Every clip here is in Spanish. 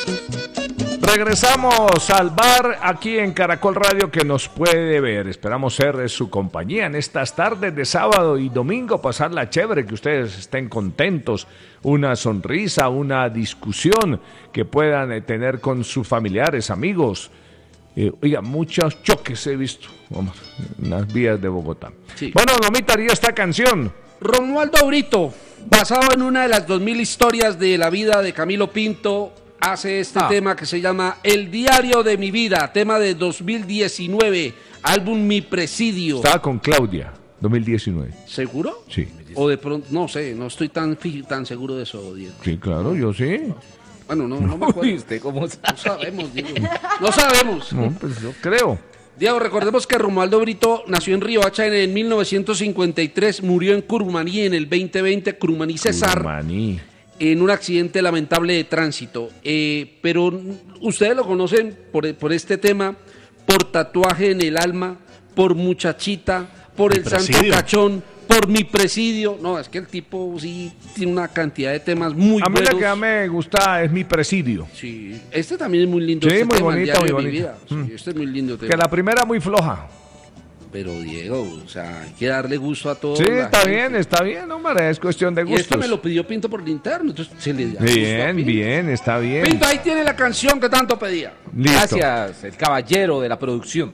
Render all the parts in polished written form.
Regresamos al bar aquí en Caracol Radio que nos puede ver. Esperamos ser de su compañía en estas tardes de sábado y domingo, pasarla chévere, que ustedes estén contentos, una sonrisa, una discusión que puedan tener con sus familiares, amigos. Oiga, muchos choques he visto en las vías de Bogotá. Sí. Bueno, Lomita haría esta canción. Romualdo Brito, basado en una de las 2000 historias de la vida de Camilo Pinto, hace este tema que se llama El Diario de mi Vida, tema de 2019, álbum Mi Presidio. Estaba con Claudia, 2019. ¿Seguro? Sí. O de pronto, no sé, no estoy tan seguro de eso, Diego. Sí, claro, yo sí. Bueno, no me acuerdo. ¿Usted cómo sabe? No sabemos, Diego. No sabemos. No, pues yo creo. Diego, recordemos que Romualdo Brito nació en Riohacha en 1953, murió en Curumaní en el 2020, Curumaní Cesar. Curumaní. En un accidente lamentable de tránsito. Pero ustedes lo conocen por este tema, por Tatuaje en el Alma, por Muchachita, por El Santo Cachón, por Mi Presidio. No, es que el tipo sí tiene una cantidad de temas muy buenos. A mí la que más me gusta es Mi Presidio. Sí, este también es muy lindo. Sí, este muy tema, bonito, muy bonito. Vida. Sí, este es muy lindo tema. Que la primera muy floja. Pero Diego, o sea, hay que darle gusto a todos. Sí, está bien, hombre, es cuestión de gustos. Y esto me lo pidió Pinto por el interno, entonces se le da bien, está bien. Pinto, ahí tiene la canción que tanto pedía. Listo. Gracias, el caballero de la producción.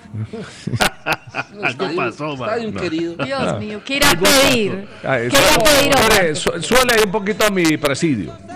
Algo pasó, man. Está bien querido. Dios mío, ¿qué irá a pedir? ¿Qué irá a pedir? Suele un poquito a Mi Presidio.